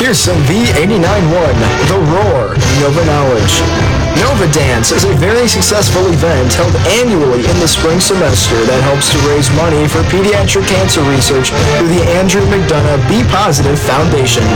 Here's some V89.1, The Roar, Nova Knowledge. Nova Dance is a very successful event held annually in the spring semester that helps to raise money for pediatric cancer research through the Andrew McDonough Be Positive Foundation.